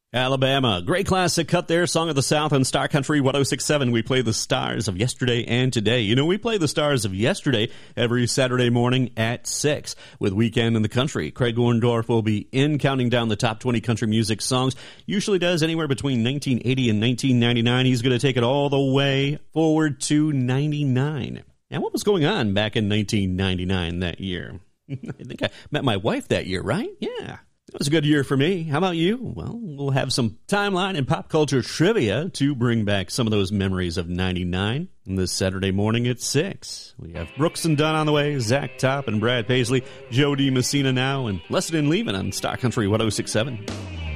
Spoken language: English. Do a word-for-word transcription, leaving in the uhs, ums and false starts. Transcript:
Alabama. Great classic cut there. Song of the South on Star Country one oh six point seven. We play the stars of yesterday and today. You know, we play the stars of yesterday every Saturday morning at six with Weekend in the Country. Craig Orndorff will be in counting down the top twenty country music songs. Usually does anywhere between nineteen eighty and nineteen ninety-nine. He's going to take it all the way forward to ninety-nine. And what was going on back in nineteen ninety-nine that year? I think I met my wife that year, right? Yeah. It was a good year for me. How about you? Well, we'll have some timeline and pop culture trivia to bring back some of those memories of ninety-nine. And this Saturday morning at six, we have Brooks and Dunn on the way, Zach Top and Brad Paisley, Joe D. Messina now, and Lesson and Leaving on Star Country one oh six point seven.